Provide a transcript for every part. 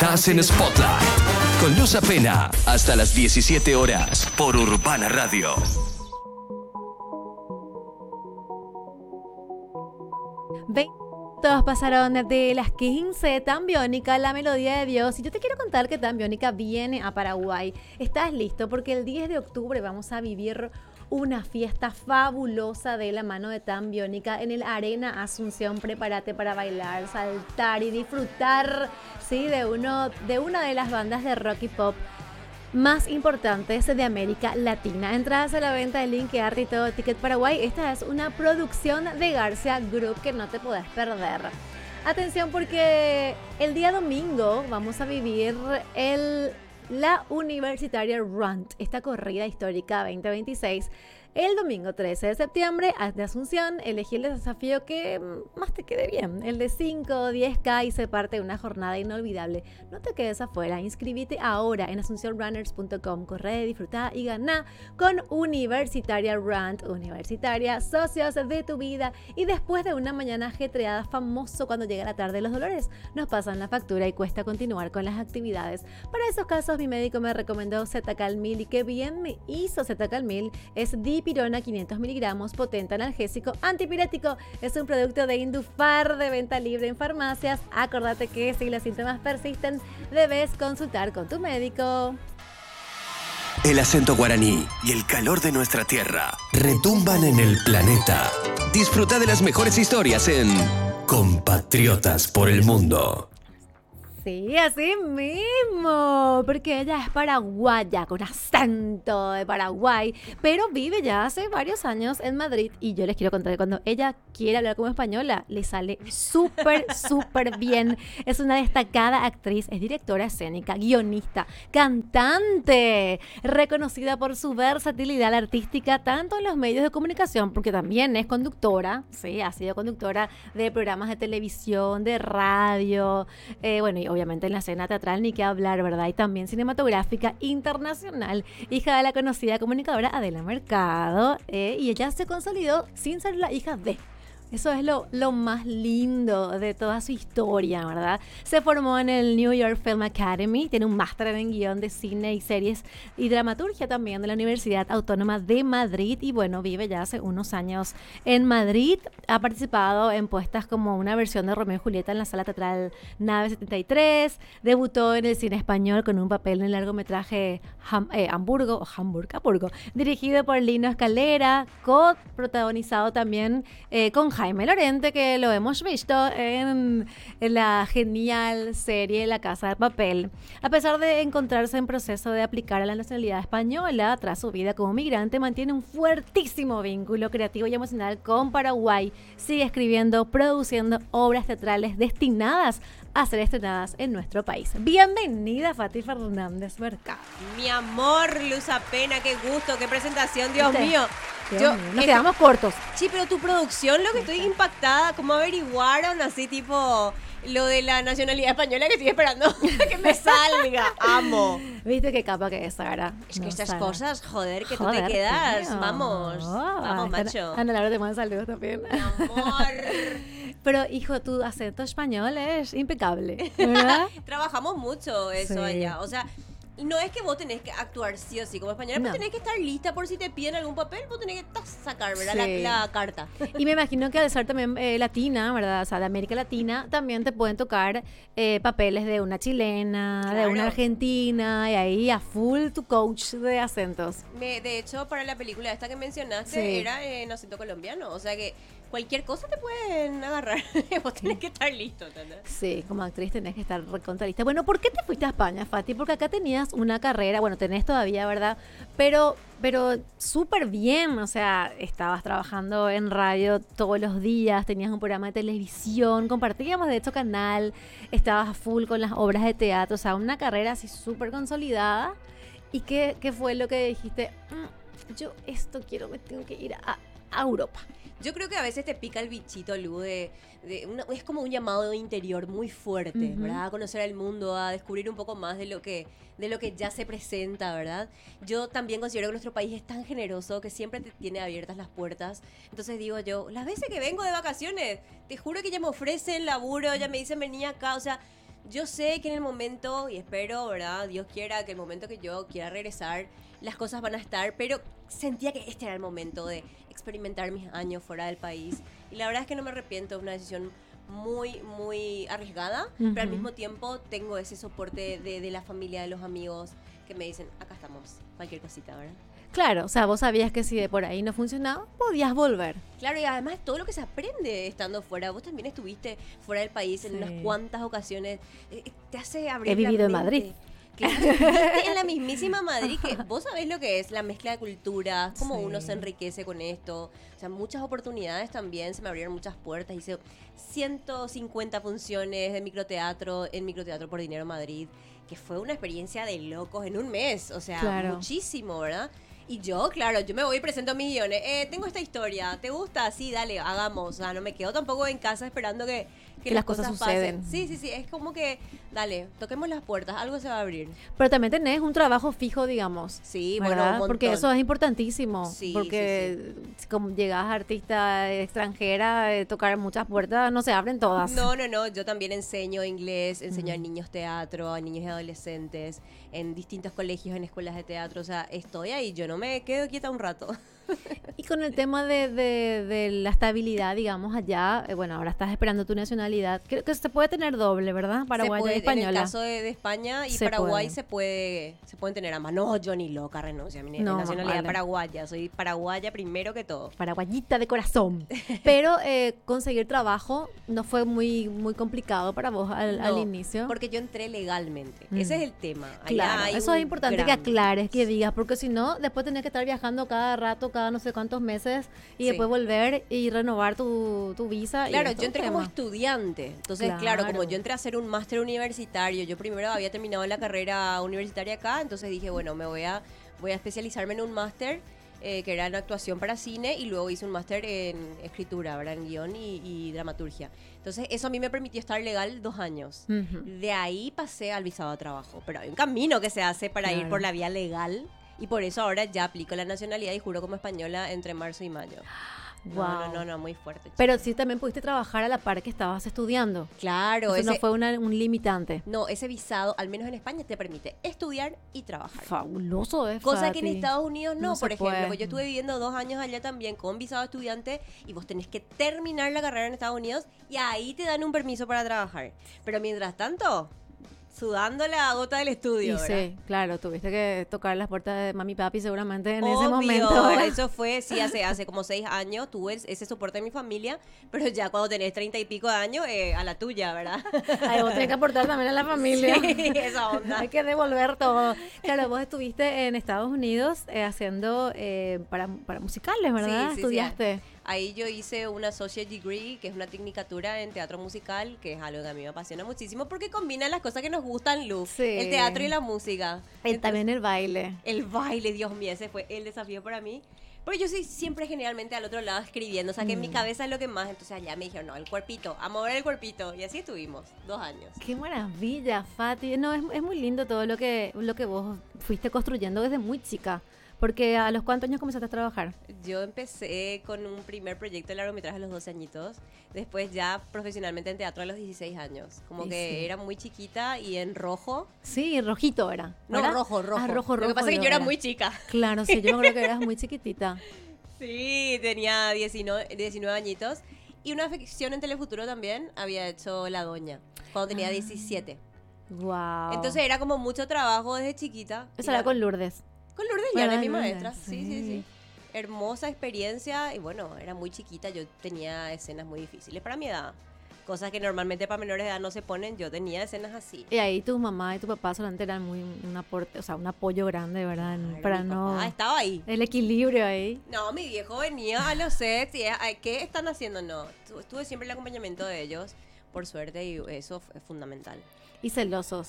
Estás en Spotlight con Luz Apena hasta las 17 horas por Urbana Radio. Todos pasaron de las 15, Tan Biónica, la melodía de Dios. Y yo te quiero contar que Tan Biónica viene a Paraguay. ¿Estás listo? Porque el 10 de octubre vamos a vivir una fiesta fabulosa de la mano de Tan Biónica en el Arena Asunción. Prepárate para bailar, saltar y disfrutar, ¿sí? de una de las bandas de rock y pop más importantes de América Latina. Entradas a la venta de Link y todo Ticket Paraguay. Esta es una producción de Garcia Group que no te podés perder. Atención, porque el día domingo vamos a vivir la Universitaria Run, esta corrida histórica 2026. El domingo 13 de septiembre, de Asunción, elegí el desafío que más te quede bien, el de 5 o 10K, y se parte de una jornada inolvidable. No te quedes afuera, inscríbete ahora en asuncionrunners.com, corre, disfruta y gana con Universitaria Run. Universitaria, socios de tu vida. Y después de una mañana ajetreada, famoso cuando llega la tarde, los dolores nos pasan la factura y cuesta continuar con las actividades. Para esos casos, mi médico me recomendó Zetacalmil, y qué bien me hizo Zetacalmil. Es Dipirona 500 miligramos, potente analgésico antipirético. Es un producto de Indufar de venta libre en farmacias. Acordate que si los síntomas persisten, debes consultar con tu médico. El acento guaraní y el calor de nuestra tierra retumban en el planeta. Disfruta de las mejores historias en Compatriotas por el Mundo. Sí, así mismo, porque ella es paraguaya, con acento de Paraguay, pero vive ya hace varios años en Madrid. Y yo les quiero contar que cuando ella quiere hablar como española, le sale súper bien. Es una destacada actriz, es directora escénica, guionista, cantante, reconocida por su versatilidad artística, tanto en los medios de comunicación, porque también es conductora, sí, ha sido conductora de programas de televisión, de radio, bueno, y obviamente en la escena teatral ni qué hablar, ¿verdad? Y también cinematográfica internacional, hija de la conocida comunicadora Adela Mercado, y ella se consolidó sin ser la hija de... Eso es lo más lindo de toda su historia, ¿verdad? Se formó en el New York Film Academy, tiene un máster en guión de cine y series y dramaturgia también de la Universidad Autónoma de Madrid, y bueno, vive ya hace unos años en Madrid. Ha participado en puestas como una versión de Romeo y Julieta en la sala teatral Nave 73, debutó en el cine español con un papel en el largometraje Hamburgo, dirigido por Lino Escalera, co-protagonizado también con Jaime Lorente, que lo hemos visto en la genial serie La Casa de Papel. A pesar de encontrarse en proceso de aplicar a la nacionalidad española tras su vida como migrante, mantiene un fuertísimo vínculo creativo y emocional con Paraguay. Sigue escribiendo, produciendo obras teatrales destinadas a ser estrenadas en nuestro país. Bienvenida, Fati Fernández Mercado. Mi amor, Luz Apena, qué gusto, qué presentación, Dios mío. Nos quedamos cortos. Sí, pero tu producción, lo que estoy impactada, ¿cómo averiguaron así tipo lo de la nacionalidad española, que estoy esperando que me salga? Amo. ¿Viste qué capa que es, Sara? Es que No, estas Sara. cosas, joder, que tú te quedas. Tío. Vamos, macho. Ana Laura te manda saludos también. Mi amor. Pero, hijo, tu acento español es impecable, ¿verdad? Trabajamos mucho eso Sí. allá. O sea, y no es que vos tenés que actuar sí o sí como española, No. vos tenés que estar lista por si te piden algún papel, vos tenés que sacar, ¿verdad? Sí. La carta. Y me imagino que al ser también latina, ¿verdad? O sea, de América Latina, también te pueden tocar papeles de una chilena, de Claro. una argentina, y ahí a full tu coach de acentos. De hecho, para la película esta que mencionaste, Sí. era en acento colombiano. O sea que cualquier cosa te pueden agarrar. Vos tenés que estar listo, ¿entendés? Sí, como actriz tenés que estar recontra lista. Bueno, ¿por qué te fuiste a España, Fati? Porque acá tenías una carrera, bueno, tenés todavía, ¿verdad? Pero súper bien, o sea, estabas trabajando en radio todos los días, tenías un programa de televisión, compartíamos de hecho canal, estabas a full con las obras de teatro, o sea, una carrera así súper consolidada. ¿Y qué fue lo que dijiste? Yo esto quiero, me tengo que ir a Europa. Yo creo que a veces te pica el bichito, Lu, es como un llamado interior muy fuerte, ¿verdad? A conocer el mundo, a descubrir un poco más de lo que ya se presenta, ¿verdad? Yo también considero que nuestro país es tan generoso que siempre te tiene abiertas las puertas. Entonces digo yo, las veces que vengo de vacaciones, te juro que ya me ofrecen laburo, ya me dicen vení acá, o sea, Yo sé que en el momento, y espero, ¿verdad? Dios quiera que el momento que yo quiera regresar, las cosas van a estar, pero sentía que este era el momento de experimentar mis años fuera del país. Y la verdad es que no me arrepiento, es una decisión muy, muy arriesgada, pero al mismo tiempo tengo ese soporte de la familia, de los amigos, que me dicen, acá estamos, cualquier cosita, ¿verdad? Claro, o sea, vos sabías que si de por ahí no funcionaba, podías volver. Claro, y además todo lo que se aprende estando fuera. Vos también estuviste fuera del país en unas cuantas ocasiones. Te hace abrir He vivido en la mente. Madrid. Claro, viviste en la mismísima Madrid, que vos sabés lo que es la mezcla de culturas, cómo Sí. uno se enriquece con esto. O sea, muchas oportunidades también, se me abrieron muchas puertas. Hice 150 funciones de microteatro en Microteatro por Dinero Madrid, que fue una experiencia de locos en un mes. O sea, Claro. muchísimo, ¿verdad? Y yo, claro, yo me voy y presento mis guiones. Tengo esta historia, ¿te gusta? Sí, dale, hagamos. O sea, no me quedo tampoco en casa esperando que las cosas suceden. pasen. Sí, es como que, dale, toquemos las puertas, algo se va a abrir. Pero también tenés un trabajo fijo, digamos. Sí, ¿verdad? bueno, un montón. Porque eso es importantísimo. Sí, porque como llegas artista extranjera, tocar muchas puertas, no se abren todas. No, yo también enseño inglés, enseño a niños teatro, a niños y adolescentes, en distintos colegios, en escuelas de teatro. O sea, estoy ahí, yo no me quedo quieta un rato. Y con el tema de la estabilidad, digamos, allá, bueno, ahora estás esperando tu nacionalidad. Creo que se puede tener doble, ¿verdad? Paraguaya y española. En el caso de España y Se Paraguay puede. se pueden tener ambas. No, yo ni loca renuncio a mi No, nacionalidad vale. paraguaya. Soy paraguaya primero que todo. Paraguayita de corazón. Pero conseguir trabajo no fue muy complicado para vos al No, inicio. Porque yo entré legalmente. Mm. Ese es el tema. Allá Claro, hay eso un es importante que gran- aclares, que digas, porque si no, después tenés que estar viajando cada rato, cada no sé cuántos meses, y Sí. después volver y renovar tu visa. y Claro, es todo yo un entré como tema. estudiante. Entonces, claro, como yo entré a hacer un máster universitario, yo primero había terminado la carrera universitaria acá, entonces dije, bueno, voy a especializarme en un máster que era en actuación para cine y luego hice un máster en escritura, ¿verdad? En guión y dramaturgia. Entonces, eso a mí me permitió estar legal 2 años. Ujú. De ahí pasé al visado de trabajo, pero hay un camino que se hace para ir Claro. por la vía legal y por eso ahora ya aplico la nacionalidad y juro como española entre marzo y mayo. Wow. No, muy fuerte. chica. Pero sí también pudiste trabajar a la par que estabas estudiando. Claro, Eso no fue un limitante. No, ese visado, al menos en España, te permite estudiar y trabajar. Fabuloso, Cosa que en Fati. Estados Unidos no, No se por ejemplo. puede. Pues yo estuve viviendo 2 años allá también con visado estudiante y vos tenés que terminar la carrera en Estados Unidos y ahí te dan un permiso para trabajar. Pero mientras tanto, sudando la gota del estudio, Y ¿verdad? sí, claro, tuviste que tocar las puertas de mami y papi seguramente en ese Obvio, momento. ¿verdad? eso fue, sí, hace como 6 años tuve ese soporte de mi familia, pero ya cuando tenés 30 y pico de años, a la tuya, ¿verdad? Ay, vos tenés que aportar también a la familia. Sí, esa onda. Hay que devolver todo. Claro, vos estuviste en Estados Unidos haciendo para musicales, ¿verdad? Sí, sí, Estudiaste. Ahí yo hice una associate degree, que es una tecnicatura en teatro musical, que es algo que a mí me apasiona muchísimo porque combina las cosas que nos gustan, Lu. Sí. El teatro y la música. También el baile. El baile, Dios mío, ese fue el desafío para mí. Porque yo soy siempre generalmente al otro lado escribiendo, o sea que en mi cabeza es lo que más, entonces allá me dijeron, no, el cuerpito, a mover el cuerpito. Y así estuvimos, 2 años. Qué maravilla, Fati. No, es muy lindo todo lo que vos fuiste construyendo desde muy chica. Porque ¿a los cuántos años comenzaste a trabajar? Yo empecé con un primer proyecto de largometraje a los 12 añitos, después ya profesionalmente en teatro a los 16 años. Como Y que sí. era muy chiquita y en rojo. Sí, rojito era. No, ¿verdad? rojo. Ah, rojo. Lo que pasa es que yo yo era muy chica. Claro, sí, yo me acuerdo que eras muy chiquitita. Sí, tenía 19 añitos. Y una ficción en Telefuturo también había hecho La Doña, cuando tenía 17. Wow. Entonces era como mucho trabajo desde chiquita. Esa era con Lourdes. Con Lourdes Bueno, Llana, mi Lourdes, maestra. Sí. Hermosa experiencia. Y bueno, era muy chiquita. Yo tenía escenas muy difíciles para mi edad. Cosas que normalmente para menores de edad no se ponen. Yo tenía escenas así. Y ahí tu mamá y tu papá solamente eran un aporte, o sea, un apoyo grande, ¿verdad? Claro, Para mi no... papá estaba ahí. El equilibrio ahí. No, mi viejo venía a los sets y "Ay, ¿qué están haciendo? No, estuve siempre el acompañamiento de ellos, por suerte, y eso es fundamental. Y celosos.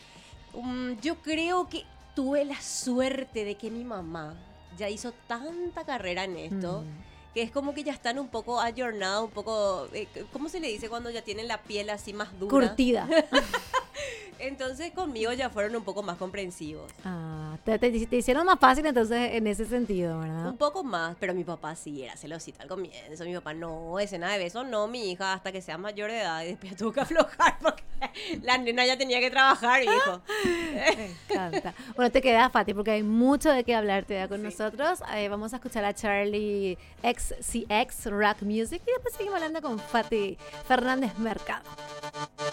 Yo creo que tuve la suerte de que mi mamá ya hizo tanta carrera en esto, que es como que ya están un poco ayornados, un poco, ¿cómo se le dice cuando ya tienen la piel así más dura? Curtida. Entonces conmigo ya fueron un poco más comprensivos. Ah, te hicieron más fácil entonces en ese sentido, ¿verdad? Un poco más, pero mi papá sí era celosito al comienzo. Mi papá, no, escena de besos, no, mi hija, hasta que sea mayor de edad. Y después tuvo que aflojar porque la nena ya tenía que trabajar, hijo. Me encanta. Bueno, te queda, Fati, porque hay mucho de qué hablar todavía con nosotros. Vamos a escuchar a Charlie XCX Rock Music y después seguimos hablando con Fati Fernández Mercado.